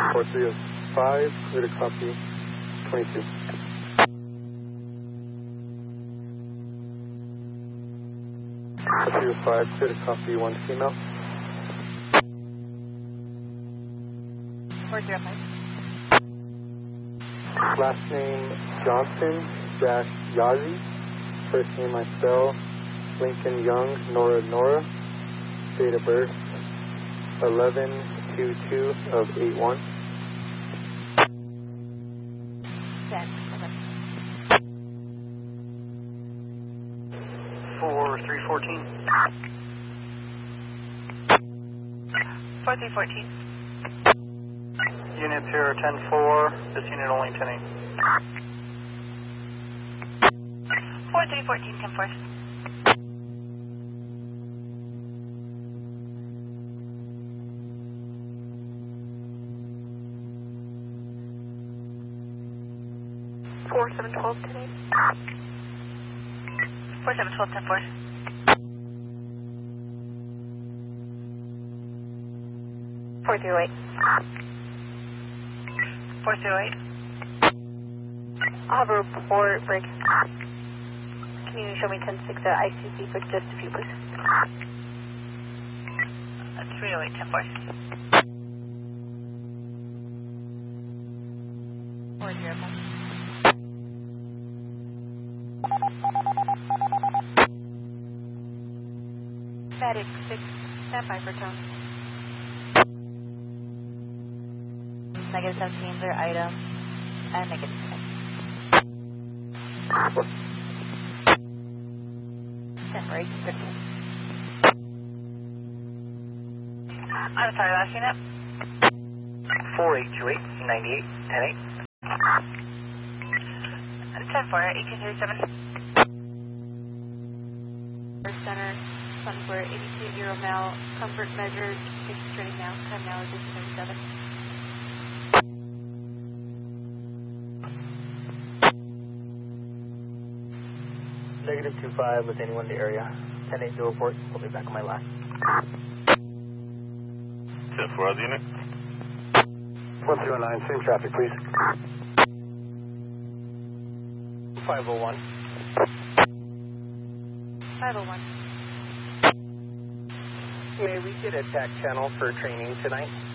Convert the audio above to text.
4305, clear to copy 22. 4305, clear to copy 1 female. 405. Last name Johnson dash Yazi. First name I spell Lincoln Young, Nora. Date of birth 11/22 of 81. 10. 4314. 4314. Units here 10-4, this unit only 10-8. 4314, 10-4. Four 712 10-8. 4712, 10-4. 408. 408. I'll have a report break. Can you show me 10-6 at ICC for just a few, please? 308, 10-4. 405. Static 6, stand by for tone. Negative 17 for item and negative 10. 10 for 1815. I'm sorry, last unit? 4828, 98, 10-8. 10 for 1837. First center, Sun for 82-0 mile, comfort measures, 6 training now, time now is 37. Negative 25 with anyone in the area. 10-8 to report. I'll be back on my line. 10-4 out the unit. 1309, same traffic, please. 501. 501. May we get a TAC channel for training tonight?